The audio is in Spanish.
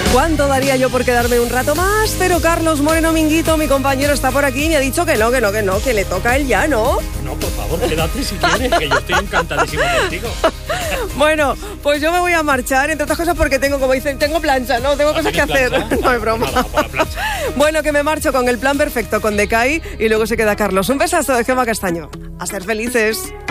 ¿Cuánto daría yo por quedarme un rato más? Pero Carlos Moreno Minguito, mi compañero, está por aquí y me ha dicho que no, que le toca a él ya, ¿no? No, por favor, quédate si quieres, que yo estoy encantadísimo contigo. Bueno, pues yo me voy a marchar, entre otras cosas porque tengo, como dicen, tengo plancha, ¿no? Tengo cosas que hacer. No es broma. Nada, por la plancha. Bueno, que me marcho con el plan perfecto con Decay y luego se queda Carlos. Un besazo de Gemma Castaño. A ser felices.